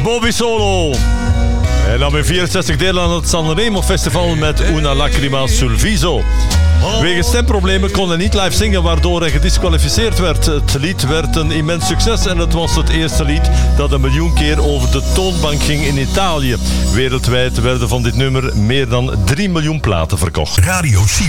Bobby Solo. En dan in 64 deel aan het Sanremo Festival met Una Lacrima sul Viso. Wegens stemproblemen kon hij niet live zingen, waardoor hij gedisqualificeerd werd. Het lied werd een immens succes en het was het eerste lied dat 1 miljoen keer over de toonbank ging in Italië. Wereldwijd werden van dit nummer meer dan 3 miljoen platen verkocht. Radio